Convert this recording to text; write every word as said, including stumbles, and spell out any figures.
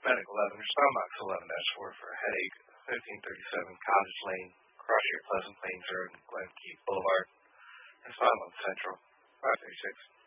Medic eleven, respond box eleven dash four for a headache, fifteen thirty-seven Cottage Lane, Crossshire Pleasant Plains Road, Glen Keith Boulevard. Respond on Central, five thirty-six.